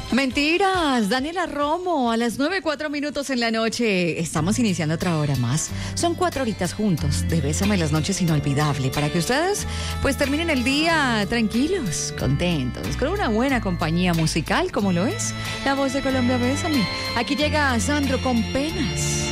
Mentiras, Daniela Romo, a las 9:04 en la noche. Estamos iniciando otra hora más. Son 4 horitas juntos de Bésame las noches inolvidable para que ustedes pues terminen el día tranquilos, contentos, con una buena compañía musical como lo es La Voz de Colombia. Bésame. Aquí llega Sandro con Penas.